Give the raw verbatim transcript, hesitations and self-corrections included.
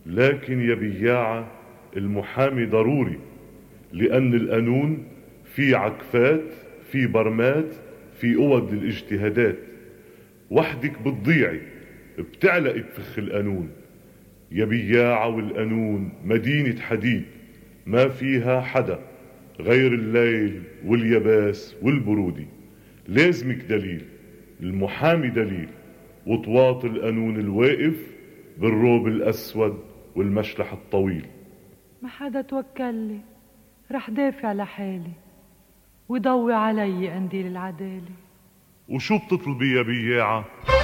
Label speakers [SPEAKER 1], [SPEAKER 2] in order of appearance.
[SPEAKER 1] لكن يا بياعة المحامي ضروري، لأن القانون في عكفات، في برمات، في قوض للاجتهادات. وحدك بتضيعي بتعلقي بفخ القانون. يا بياعة والقانون مدينة حديد ما فيها حدا غير الليل واليباس والبرودي. لازمك دليل، المحامي دليل، وطواط القانون الواقف بالروب الأسود والمشلح الطويل.
[SPEAKER 2] ما حدا توكلي، رح دافع لحالي وضوي علي قنديل العدالة.
[SPEAKER 1] وشو بتطلبي يا بياعة؟